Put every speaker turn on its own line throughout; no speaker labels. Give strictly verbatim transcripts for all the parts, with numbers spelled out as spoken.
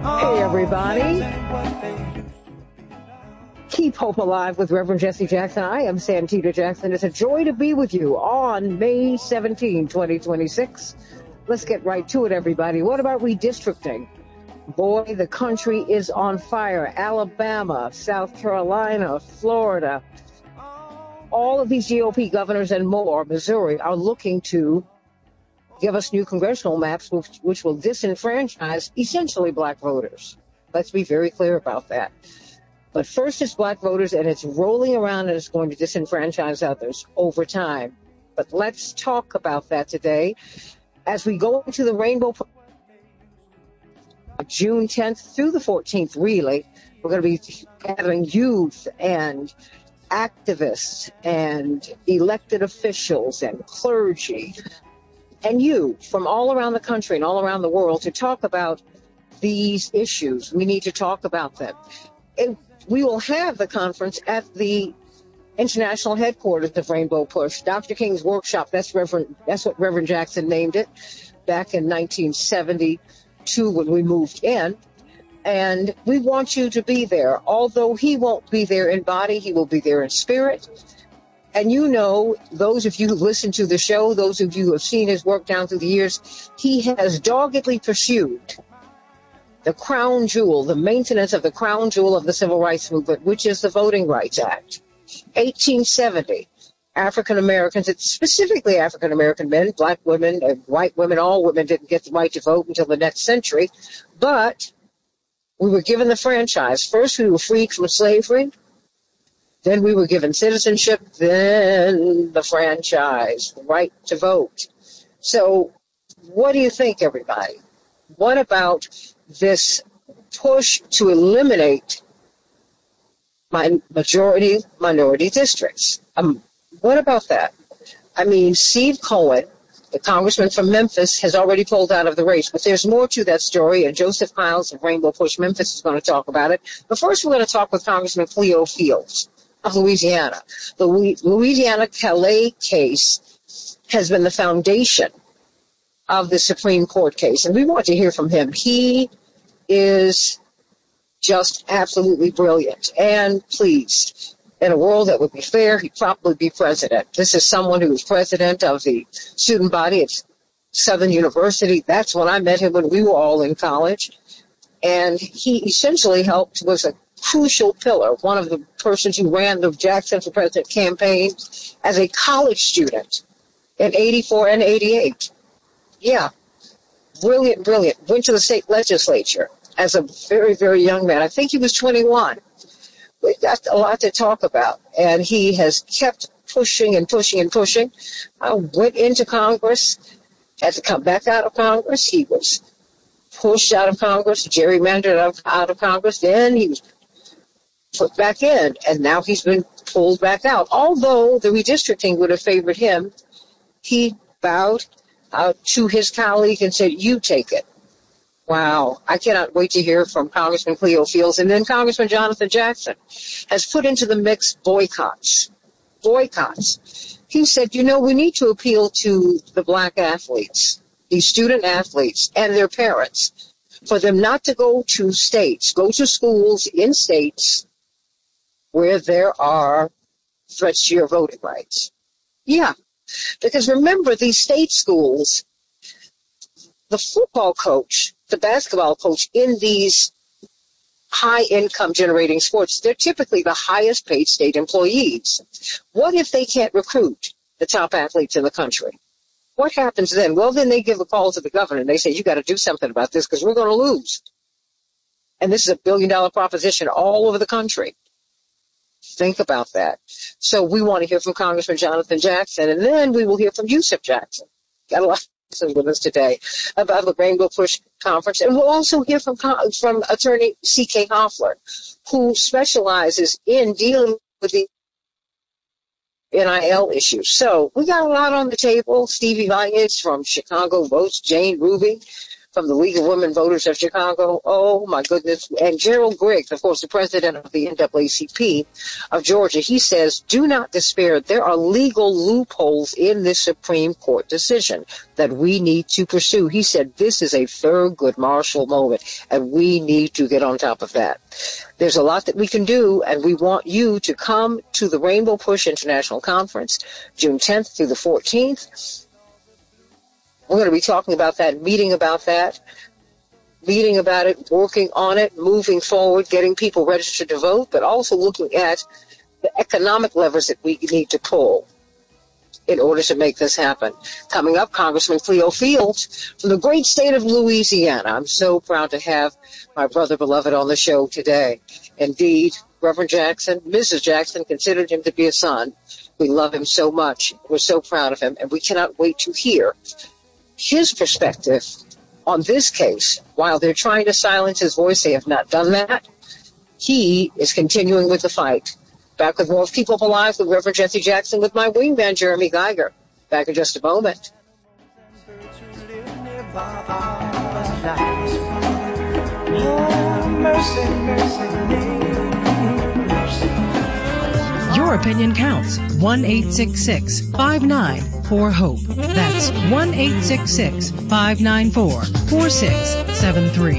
Hey, everybody. Keep hope alive with Reverend Jesse Jackson. I am Santita Jackson. It's a joy to be with you on May seventeenth, twenty twenty-six. Let's get right to it, everybody. What about redistricting? Boy, the country is on fire. Alabama, South Carolina, Florida. All of these G O P governors and more, Missouri, are looking to give us new congressional maps, which, which will disenfranchise essentially black voters. Let's be very clear about that. But first it's black voters, and it's rolling around, and it's going to disenfranchise others over time. But let's talk about that today. As we go into the Rainbow June tenth through the fourteenth, really, we're going to be gathering youth and activists and elected officials and clergy and you from all around the country and all around the world to talk about these issues. We need to talk about them. And we will have the conference at the international headquarters of Rainbow Push, Doctor King's workshop. That's Reverend. That's what Reverend Jackson named it back in nineteen seventy-two when we moved in. And we want you to be there. Although he won't be there in body, he will be there in spirit. And you know, those of you who listen to the show, those of you who have seen his work down through the years, he has doggedly pursued the crown jewel, the maintenance of the crown jewel of the civil rights movement, which is the Voting Rights Act. eighteen seventy, African Americans, specifically African American men, black women, and white women, all women didn't get the right to vote until the next century. But we were given the franchise. First, we were freed from slavery. Then we were given citizenship, then the franchise, the right to vote. So what do you think, everybody? What about this push to eliminate my majority minority districts? Um, what about that? I mean, Steve Cohen, the congressman from Memphis, has already pulled out of the race, but there's more to that story, and Joseph Miles of Rainbow Push Memphis is going to talk about it. But first, we're going to talk with Congressman Cleo Fields of Louisiana. The Louisiana Calais case has been the foundation of the Supreme Court case, and we want to hear from him. He is just absolutely brilliant and pleased. In a world that would be fair, he'd probably be president. This is someone who was president of the student body at Southern University. That's when I met him, when we were all in college. And he essentially helped, was a crucial pillar, one of the persons who ran the Jackson for President campaign as a college student in eighty-four and eighty-eight. Yeah, brilliant, brilliant. Went to the state legislature as a very, very young man. I think he was twenty-one. We've got a lot to talk about, and he has kept pushing and pushing and pushing. I went into Congress, had to come back out of Congress. He was pushed out of Congress, gerrymandered out of, out of Congress. Then he was put back in, and now he's been pulled back out. Although the redistricting would have favored him, he bowed uh, to his colleague and said, "You take it." Wow. I cannot wait to hear from Congressman Cleo Fields. And then Congressman Jonathan Jackson has put into the mix boycotts. Boycotts. He said, you know, we need to appeal to the black athletes, these student athletes and their parents, for them not to go to states, go to schools in states where there are threats to your voting rights. Yeah. Because remember, these state schools, the football coach, the basketball coach in these high-income generating sports, they're typically the highest paid state employees. What if they can't recruit the top athletes in the country? What happens then? Well, then they give a call to the governor and they say, you got to do something about this because we're going to lose. And this is a billion-dollar proposition all over the country. Think about that. So we want to hear from Congressman Jonathan Jackson, and then we will hear from Yusuf Jackson. Got a lot with us today about the Rainbow Push Conference. And we'll also hear from from attorney C K Hoffler, who specializes in dealing with the N I L issues. So we got a lot on the table. Stevie Vanez from Chicago votes, Jane Ruby from the League of Women Voters of Chicago. Oh, my goodness. And Gerald Griggs, of course, the president of the N double A C P of Georgia, he says, do not despair. There are legal loopholes in this Supreme Court decision that we need to pursue. He said this is a Thurgood Marshall moment, and we need to get on top of that. There's a lot that we can do, and we want you to come to the Rainbow Push International Conference, June tenth through the fourteenth. We're going to be talking about that, meeting about that, meeting about it, working on it, moving forward, getting people registered to vote, but also looking at the economic levers that we need to pull in order to make this happen. Coming up, Congressman Cleo Fields from the great state of Louisiana. I'm so proud to have my brother beloved on the show today. Indeed, Reverend Jackson, Missus Jackson considered him to be a son. We love him so much. We're so proud of him, and we cannot wait to hear his perspective on this case. While they're trying to silence his voice, they have not done that. He is continuing with the fight. Back with more of Keep Up Alive with Reverend Jesse Jackson with my wingman, Jeremy Geiger. Back in just a moment.
Your opinion counts. one eight six six, five nine four, HOPE. That's one eight six six, five nine four, four six seven three.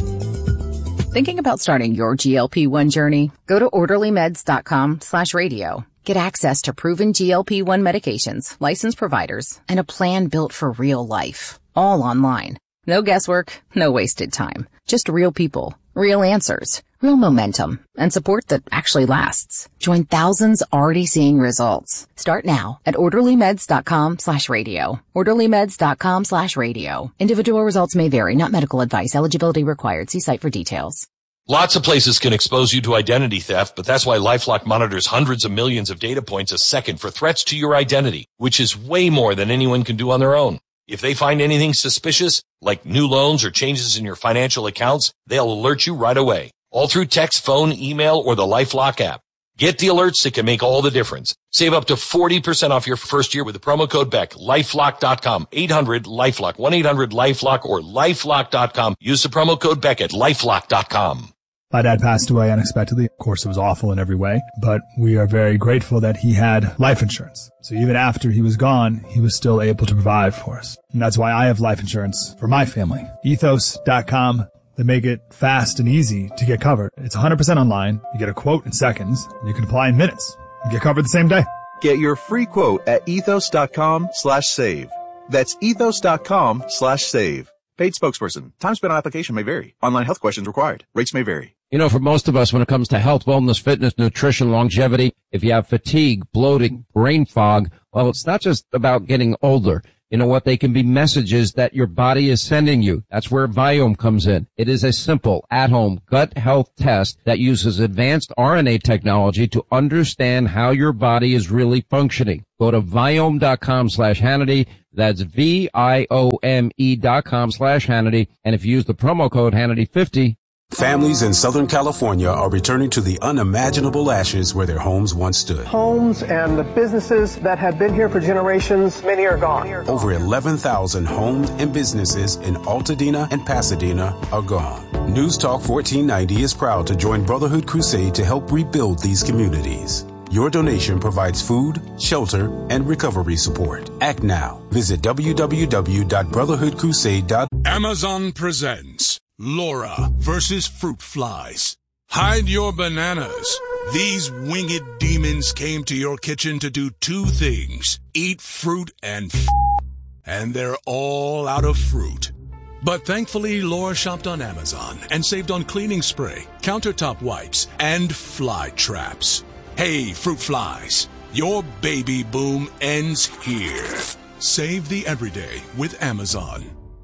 Thinking about starting your G L P one journey? Go to orderly meds dot com slash radio. Get access to proven G L P one medications, licensed providers, and a plan built for real life. All online. No guesswork, no wasted time. Just real people, real answers, real momentum, and support that actually lasts. Join thousands already seeing results. Start now at orderly meds dot com slash radio. orderly meds dot com slash radio. Individual results may vary, not medical advice. Eligibility required. See site for details.
Lots of places can expose you to identity theft, but that's why LifeLock monitors hundreds of millions of data points a second for threats to your identity, which is way more than anyone can do on their own. If they find anything suspicious, like new loans or changes in your financial accounts, they'll alert you right away, all through text, phone, email, or the LifeLock app. Get the alerts that can make all the difference. Save up to forty percent off your first year with the promo code Beck. lifelock dot com, eight hundred LifeLock, one eight hundred LifeLock, or lifelock dot com. Use the promo code Beck at lifelock dot com.
My dad passed away unexpectedly. Of course, it was awful in every way, but we are very grateful that he had life insurance. So even after he was gone, he was still able to provide for us. And that's why I have life insurance for my family. ethos dot com. They make it fast and easy to get covered. It's one hundred percent online. You get a quote in seconds, and you can apply in minutes. You get covered the same day.
Get your free quote at ethos dot com slash save. That's ethos dot com slash save. Paid spokesperson. Time spent on application may vary. Online health questions required. Rates may vary.
You know, for most of us, when it comes to health, wellness, fitness, nutrition, longevity, if you have fatigue, bloating, brain fog, well, it's not just about getting older. You know what? They can be messages that your body is sending you. That's where Viome comes in. It is a simple, at-home gut health test that uses advanced R N A technology to understand how your body is really functioning. Go to Viome dot com slash Hannity. That's V I O M E dot com slash Hannity. And if you use the promo code Hannity fifty,
families in Southern California are returning to the unimaginable ashes where their homes once stood.
Homes and the businesses that have been here for generations, many are gone.
Over eleven thousand homes and businesses in Altadena and Pasadena are gone. News Talk fourteen ninety is proud to join Brotherhood Crusade to help rebuild these communities. Your donation provides food, shelter, and recovery support. Act now. Visit w w w dot brotherhood crusade dot org.
Amazon presents Laura versus Fruit Flies. Hide your bananas. These winged demons came to your kitchen to do two things: eat fruit and f***, and they're all out of fruit. But thankfully, Laura shopped on Amazon and saved on cleaning spray, countertop wipes, and fly traps. Hey, fruit flies, your baby boom ends here. Save the everyday with Amazon.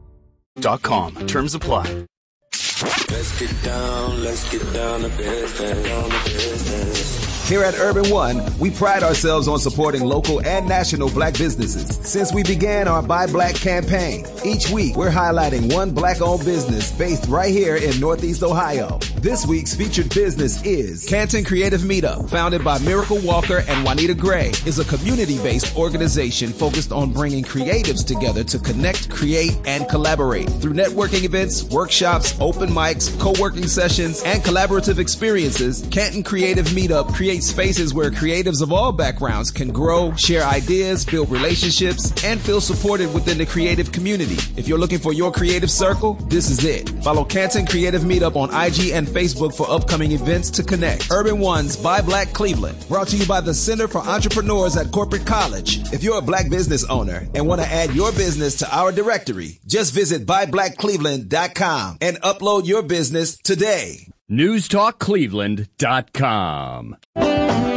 Dot com. Terms apply.
Let's get down, let's get down to business, on the business. Here at Urban One, we pride ourselves on supporting local and national black businesses. Since we began our Buy Black campaign, each week we're highlighting one black-owned business based right here in Northeast Ohio. This week's featured business is Canton Creative Meetup, founded by Miracle Walker and Juanita Gray, is a community-based organization focused on bringing creatives together to connect, create, and collaborate. Through networking events, workshops, open mics, co-working sessions, and collaborative experiences, Canton Creative Meetup creates spaces where creatives of all backgrounds can grow, share ideas, build relationships, and feel supported within the creative community. If you're looking for your creative circle, this is it. Follow Canton Creative Meetup on I G and Facebook for upcoming events to connect. Urban One's Buy Black Cleveland, brought to you by the Center for Entrepreneurs at Corporate College. If you're a black business owner and want to add your business to our directory, just visit buy black cleveland dot com and upload your business today.
news talk cleveland dot com